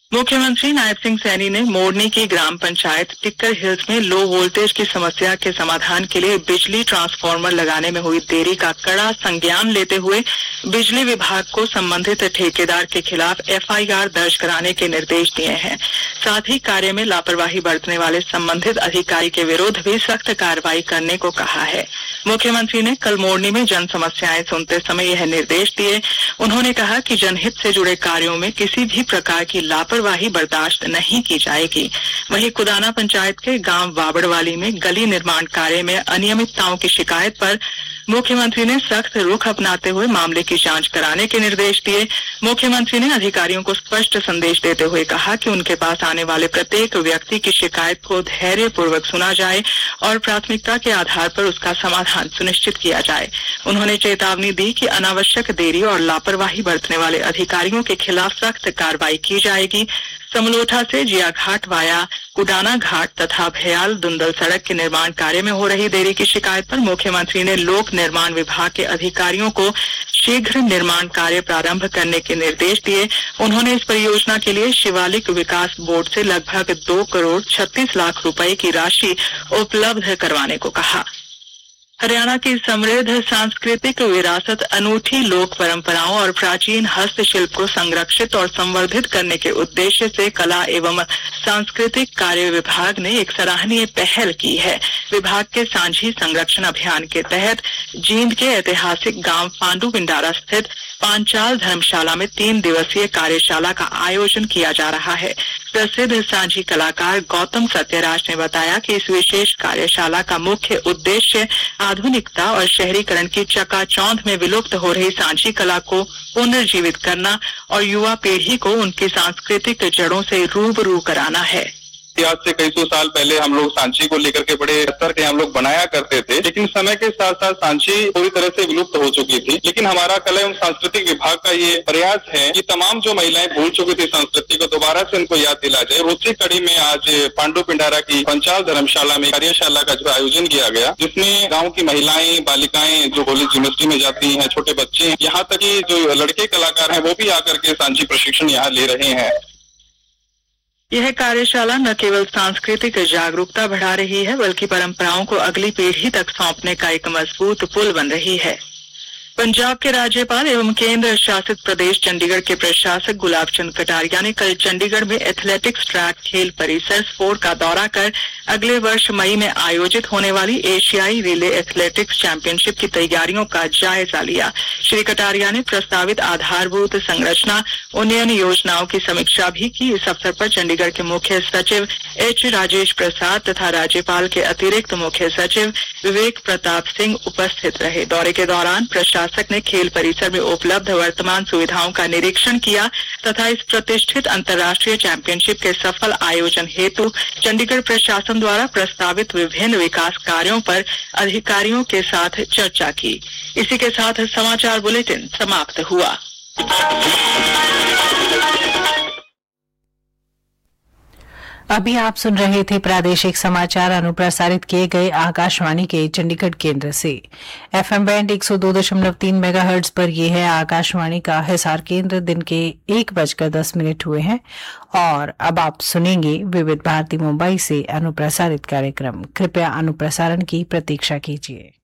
मुख्यमंत्री नायब सिंह सैनी ने मोरनी की ग्राम पंचायत टिक्कर हिल्स में लो वोल्टेज की समस्या के समाधान के लिए बिजली ट्रांसफार्मर लगाने में हुई देरी का कड़ा संज्ञान लेते हुए बिजली विभाग को संबंधित ठेकेदार के खिलाफ एफआईआर दर्ज कराने के निर्देश दिए हैं। साथ ही कार्य में लापरवाही बरतने वाले संबंधित अधिकारी के विरुद्ध भी सख्त कार्रवाई करने को कहा है। मुख्यमंत्री ने कल मोरनी में जन समस्याएं सुनते समय यह निर्देश दिए। उन्होंने कहा कि जनहित से जुड़े कार्यों में किसी भी प्रकार की लापरवाही बर्दाश्त नहीं की जाएगी। वहीं कुदाना पंचायत के गांव वाबड़वाली में गली निर्माण कार्य में अनियमितताओं की शिकायत पर मुख्यमंत्री ने सख्त रुख अपनाते हुए मामले की जांच कराने के निर्देश दिए। मुख्यमंत्री ने अधिकारियों को स्पष्ट संदेश देते हुए कहा कि उनके पास आने वाले प्रत्येक व्यक्ति की शिकायत को धैर्यपूर्वक सुना जाए और प्राथमिकता के आधार पर उसका समाधान सुनिश्चित किया जाए। उन्होंने चेतावनी दी कि अनावश्यक देरी और लापरवाही बरतने वाले अधिकारियों के खिलाफ सख्त कार्रवाई की जाएगी। समलोठा से जिया घाट वाया कुडाना घाट तथा भयाल दुंदल सड़क के निर्माण कार्य में हो रही देरी की शिकायत पर मुख्यमंत्री ने लोक निर्माण विभाग के अधिकारियों को शीघ्र निर्माण कार्य प्रारंभ करने के निर्देश दिए। उन्होंने इस परियोजना के लिए शिवालिक विकास बोर्ड से लगभग 2 करोड़ 36 लाख रुपए की राशि उपलब्ध करवाने को कहा। हरियाणा की समृद्ध सांस्कृतिक विरासत, अनूठी लोक परंपराओं और प्राचीन हस्तशिल्प को संरक्षित और संवर्धित करने के उद्देश्य से कला एवं सांस्कृतिक कार्य विभाग ने एक सराहनीय पहल की है। विभाग के सांझी संरक्षण अभियान के तहत जींद के ऐतिहासिक गांव पांडु पिंडारा स्थित पांचाल धर्मशाला में 3 दिवसीय कार्यशाला का आयोजन किया जा रहा है। प्रसिद्ध सांझी कलाकार गौतम सत्यराज ने बताया कि इस विशेष कार्यशाला का मुख्य उद्देश्य आधुनिकता और शहरीकरण की चकाचौंध में विलुप्त हो रही सांझी कला को पुनर्जीवित करना और युवा पीढ़ी को उनकी सांस्कृतिक जड़ों से रूबरू कराना है। आज से कई सौ साल पहले हम लोग सांची को लेकर के बड़े स्तर के हम लोग बनाया करते थे, लेकिन समय के साथ साथ सांची पूरी तरह से विलुप्त हो चुकी थी। लेकिन हमारा कला एवं सांस्कृतिक विभाग का ये प्रयास है कि तमाम जो महिलाएं भूल चुकी थी संस्कृति को दोबारा से उनको याद दिला जाए। उसी कड़ी में आज पांडु पिंडारा की पंचाल धर्मशाला में कार्यशाला का जो आयोजन किया गया, जिसमें गाँव की महिलाएं बालिकाएं जो कॉलेज यूनिवर्सिटी में जाती है, छोटे बच्चे, यहाँ तक की जो लड़के कलाकार है वो भी आकर के सांची प्रशिक्षण यहाँ ले रहे हैं। यह कार्यशाला न केवल सांस्कृतिक जागरूकता बढ़ा रही है, बल्कि परंपराओं को अगली पीढ़ी तक सौंपने का एक मजबूत पुल बन रही है। पंजाब के राज्यपाल एवं केंद्र शासित प्रदेश चंडीगढ़ के प्रशासक गुलाब चंद कटारिया ने कल चंडीगढ़ में एथलेटिक्स ट्रैक खेल परिसर स्पोर्ट का दौरा कर अगले वर्ष मई में आयोजित होने वाली एशियाई रिले एथलेटिक्स चैंपियनशिप की तैयारियों का जायजा लिया। श्री कटारिया ने प्रस्तावित आधारभूत संरचना उन्नयन योजनाओं की समीक्षा भी की। इस अवसर पर चंडीगढ़ के मुख्य सचिव एच राजेश प्रसाद तथा राज्यपाल के अतिरिक्त मुख्य सचिव विवेक प्रताप सिंह उपस्थित रहे। दौरे के दौरान प्रशासक ने खेल परिसर में उपलब्ध वर्तमान सुविधाओं का निरीक्षण किया तथा इस प्रतिष्ठित अंतर्राष्ट्रीय चैंपियनशिप के सफल आयोजन हेतु चंडीगढ़ प्रशासन द्वारा प्रस्तावित विभिन्न विकास कार्यों पर अधिकारियों के साथ चर्चा की। इसी के साथ समाचार बुलेटिन समाप्त हुआ। अभी आप सुन रहे थे प्रादेशिक समाचार अनुप्रसारित किए गए आकाशवाणी के चंडीगढ़ केंद्र से। एफएम बैंड 102.3 मेगाहर्ट्ज पर यह है आकाशवाणी का हिसार केंद्र। दिन के 1:10 हुए हैं और अब आप सुनेंगे विविध भारती मुंबई से अनुप्रसारित कार्यक्रम। कृपया अनुप्रसारण की प्रतीक्षा कीजिए।